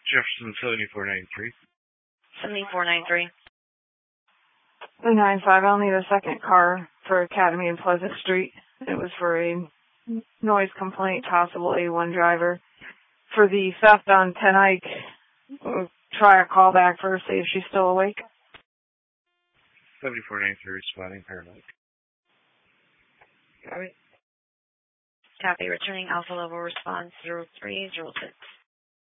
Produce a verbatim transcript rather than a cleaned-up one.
Jefferson seventy-four ninety-three. seventy-four ninety-three. nine five, I'll need a second car for Academy and Pleasant Street. It was for a noise complaint, possible A one driver. For the theft on Ten Eyck, we'll try a call back first, see if she's still awake. seventy-four ninety-three responding, paramedic. All right. Copy, returning alpha level response zero three zero six.